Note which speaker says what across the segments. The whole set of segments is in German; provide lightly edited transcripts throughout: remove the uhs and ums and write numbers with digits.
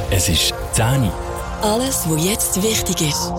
Speaker 1: Es ist 10 Uhr.
Speaker 2: Alles, was jetzt wichtig ist.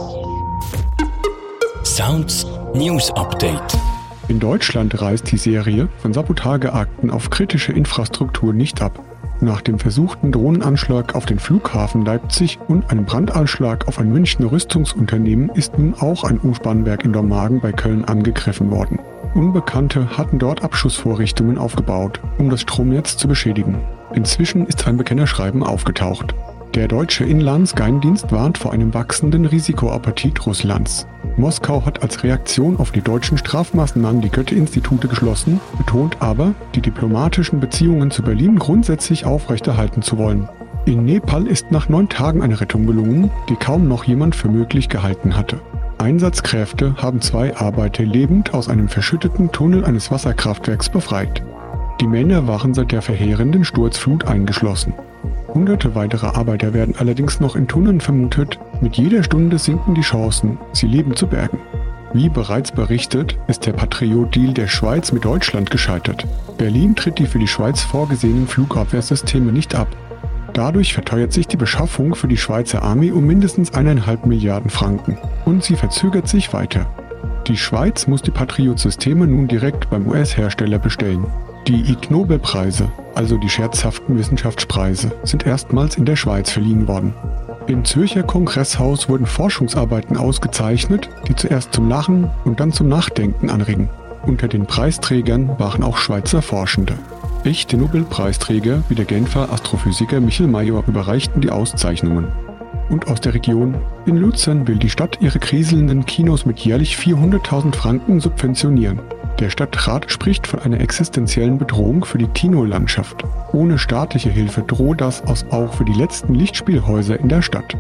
Speaker 1: Sounds News Update.
Speaker 3: In Deutschland reißt die Serie von Sabotageakten auf kritische Infrastruktur nicht ab. Nach dem versuchten Drohnenanschlag auf den Flughafen Leipzig und einem Brandanschlag auf ein Münchner Rüstungsunternehmen ist nun auch ein Umspannwerk in Dormagen bei Köln angegriffen worden. Unbekannte hatten dort Abschussvorrichtungen aufgebaut, um das Stromnetz zu beschädigen. Inzwischen ist ein Bekennerschreiben aufgetaucht. Der deutsche Inlandsgeheimdienst warnt vor einem wachsenden Risikoappetit Russlands. Moskau hat als Reaktion auf die deutschen Strafmaßnahmen die Goethe-Institute geschlossen, betont aber, die diplomatischen Beziehungen zu Berlin grundsätzlich aufrechterhalten zu wollen. In Nepal ist nach 9 Tagen eine Rettung gelungen, die kaum noch jemand für möglich gehalten hatte. Einsatzkräfte haben 2 Arbeiter lebend aus einem verschütteten Tunnel eines Wasserkraftwerks befreit. Die Männer waren seit der verheerenden Sturzflut eingeschlossen. Hunderte weitere Arbeiter werden allerdings noch in Tunneln vermutet. Mit jeder Stunde sinken die Chancen, sie lebend zu bergen. Wie bereits berichtet, ist der Patriot-Deal der Schweiz mit Deutschland gescheitert. Berlin tritt die für die Schweiz vorgesehenen Flugabwehrsysteme nicht ab. Dadurch verteuert sich die Beschaffung für die Schweizer Armee um mindestens 1,5 Milliarden Franken. Und sie verzögert sich weiter. Die Schweiz muss die Patriot-Systeme nun direkt beim US-Hersteller bestellen. Die Ig Nobelpreise, also die scherzhaften Wissenschaftspreise, sind erstmals in der Schweiz verliehen worden. Im Zürcher Kongresshaus wurden Forschungsarbeiten ausgezeichnet, die zuerst zum Lachen und dann zum Nachdenken anregen. Unter den Preisträgern waren auch Schweizer Forschende. Echte Nobelpreisträger wie der Genfer Astrophysiker Michel Mayor überreichten die Auszeichnungen. Und aus der Region: In Luzern will die Stadt ihre kriselnden Kinos mit jährlich 400.000 Franken subventionieren. Der Stadtrat spricht von einer existenziellen Bedrohung für die Kinolandschaft. Ohne staatliche Hilfe droht das auch für die letzten Lichtspielhäuser in der Stadt.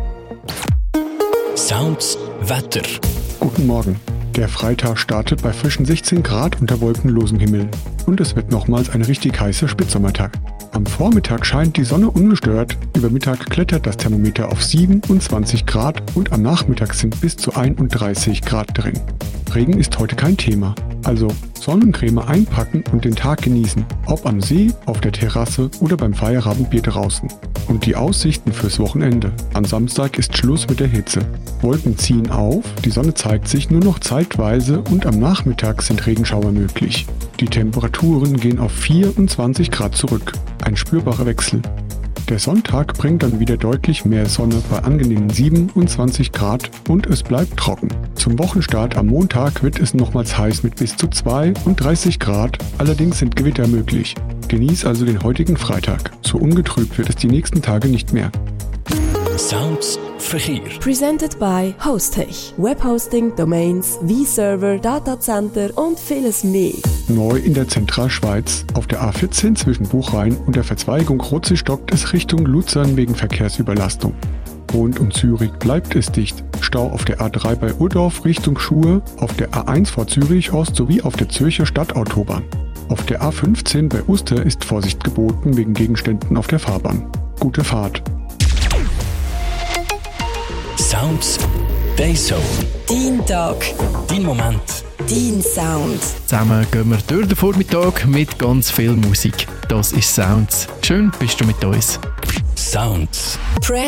Speaker 1: Sounds Wetter.
Speaker 3: Guten Morgen. Der Freitag startet bei frischen 16 Grad unter wolkenlosem Himmel. Und es wird nochmals ein richtig heißer Spätsommertag. Am Vormittag scheint die Sonne ungestört, über Mittag klettert das Thermometer auf 27 Grad und am Nachmittag sind bis zu 31 Grad drin. Regen ist heute kein Thema, also Sonnencreme einpacken und den Tag genießen, ob am See, auf der Terrasse oder beim Feierabendbier draußen. Und die Aussichten fürs Wochenende. Am Samstag ist Schluss mit der Hitze. Wolken ziehen auf, die Sonne zeigt sich nur noch zeitweise und am Nachmittag sind Regenschauer möglich. Die Temperaturen gehen auf 24 Grad zurück. Ein spürbarer Wechsel. Der Sonntag bringt dann wieder deutlich mehr Sonne bei angenehmen 27 Grad und es bleibt trocken. Zum Wochenstart am Montag wird es nochmals heiß mit bis zu 32 Grad, allerdings sind Gewitter möglich. Genieß also den heutigen Freitag. So ungetrübt wird es die nächsten Tage nicht mehr.
Speaker 1: Sounds Verkehr.
Speaker 2: Presented by Hostech. Webhosting, Domains, V-Server, Datacenter und vieles mehr.
Speaker 3: Neu in der Zentralschweiz. Auf der A14 zwischen Buchrain und der Verzweigung Rotze stockt es Richtung Luzern wegen Verkehrsüberlastung. Rund um Zürich bleibt es dicht. Stau auf der A3 bei Urdorf Richtung Schur, auf der A1 vor Zürich Ost sowie auf der Zürcher Stadtautobahn. Auf der A15 bei Uster ist Vorsicht geboten wegen Gegenständen auf der Fahrbahn. Gute Fahrt.
Speaker 1: Sounds Dayzone.
Speaker 2: Dein Tag.
Speaker 1: Dein Moment.
Speaker 2: Dein Sound.
Speaker 4: Zusammen gehen wir durch den Vormittag mit ganz viel Musik. Das ist Sounds. Schön bist du mit uns.
Speaker 1: Sounds.
Speaker 2: Press